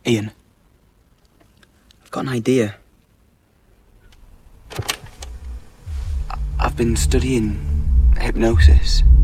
Ian, I've got an idea. I've been studying hypnosis.